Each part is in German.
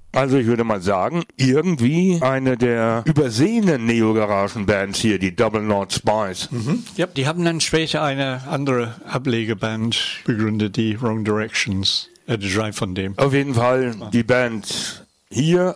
Also ich würde mal sagen, irgendwie eine der übersehenen Neo-Garagen-Bands hier, die Double Knot Spice. Ja, die haben dann später eine andere Ablegerband begründet, die Wrong Directions. Drei von dem. Auf jeden Fall die Band hier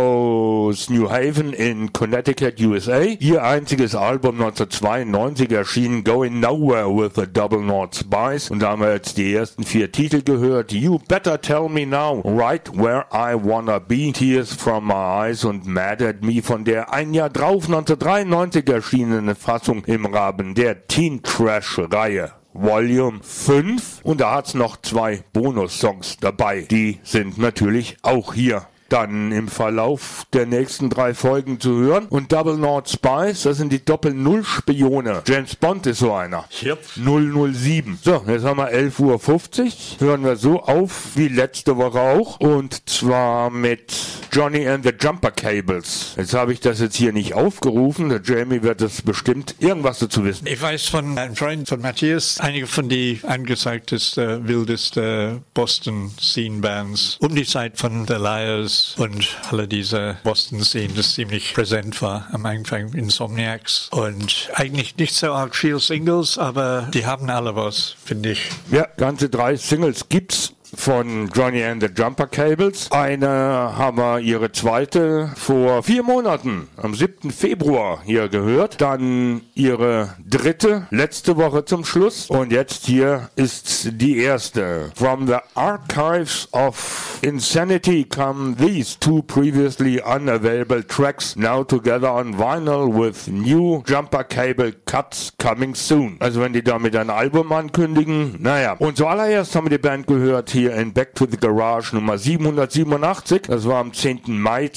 aus New Haven in Connecticut, USA. Ihr einziges Album 1992 erschien Going Nowhere with the Double Knot Spice. Und da haben wir jetzt die ersten 4 Titel gehört. You Better Tell Me Now, Right Where I Wanna Be, Tears From My Eyes und Mad at Me von der ein Jahr drauf 1993 erschienenen Fassung im Rahmen der Teen Trash-Reihe. Volume 5. Und da hat's noch 2 Bonus-Songs dabei. Die sind natürlich auch hier dann im Verlauf der nächsten 3 Folgen zu hören. Und Double Knot Spice, das sind die Doppel-Null-Spione. James Bond ist so einer. Yep. 007. So, jetzt haben wir 11:50 Uhr. Hören wir so auf wie letzte Woche auch. Und zwar mit Johnny and the Jumper Cables. Jetzt habe ich das jetzt hier nicht aufgerufen. Der Jamie wird es bestimmt irgendwas dazu wissen. Ich weiß von einem Freund von Matthias, einige von die angezeigtesten, wildesten Boston-Scene-Bands um die Zeit von The Liars und alle diese Boston-Szenen, das ziemlich präsent war am Anfang, Insomniacs. Und eigentlich nicht so arg viel Singles, aber die haben alle was, finde ich. Ja, ganze 3 Singles gibt's von Johnny and the Jumper Cables. Eine haben wir ihre zweite vor 4 Monaten, am 7. Februar hier gehört. Dann ihre dritte, letzte Woche zum Schluss. Und jetzt hier ist die erste. From the archives of insanity come these 2 previously unavailable tracks, now together on vinyl with new Jumper Cable cuts coming soon. Also wenn die damit ein Album ankündigen, naja. Und zuallererst haben wir die Band gehört hier in Back to the Garage Nummer 787. Das war am 10. Mai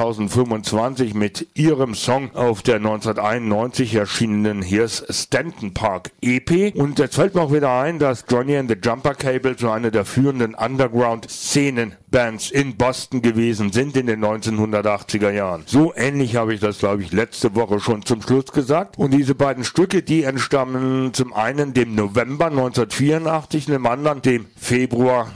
2025 mit ihrem Song auf der 1991 erschienenen Here's Stanton Park EP. Und jetzt fällt mir auch wieder ein, dass Johnny and the Jumper Cables so eine der führenden Underground-Szenen-Bands in Boston gewesen sind in den 1980er Jahren. So ähnlich habe ich das, glaube ich, letzte Woche schon zum Schluss gesagt. Und diese beiden Stücke, die entstammen zum einen dem November 1984 und dem anderen dem Februar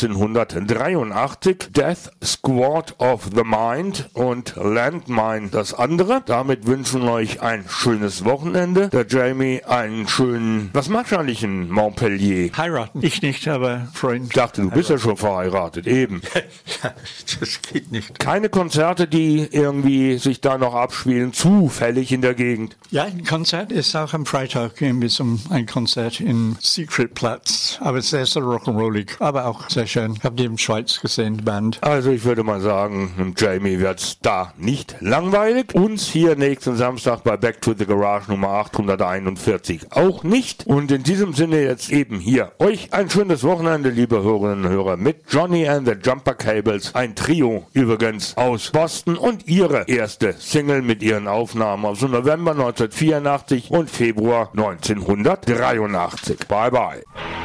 1983. Death Squad of the Mind und Landmine das andere. Damit wünschen wir euch ein schönes Wochenende. Der Jamie einen schönen, was machst du eigentlich in Montpellier? Heiraten. Ich nicht, aber Freund. Ich dachte, du bist ja schon verheiratet, eben. Das geht nicht. Keine Konzerte, die irgendwie sich da noch abspielen, zufällig in der Gegend. Ja, ein Konzert ist auch am Freitag. Gehen wir ein Konzert im Secret Platz. Aber es ist sehr rock'n'rollig, aber auch sehr schön. Ich habe die in der Schweiz gesehen, die Band. Also ich würde mal sagen, dem Jamie wird's da nicht langweilig. Uns hier nächsten Samstag bei Back to the Garage Nummer 841 auch nicht. Und in diesem Sinne jetzt eben hier euch ein schönes Wochenende, liebe Hörerinnen und Hörer, mit Johnny and the Jumper Cables. Ein Trio übrigens aus Boston und ihre erste Single mit ihren Aufnahmen aus November 1984 und Februar 1983. Bye bye.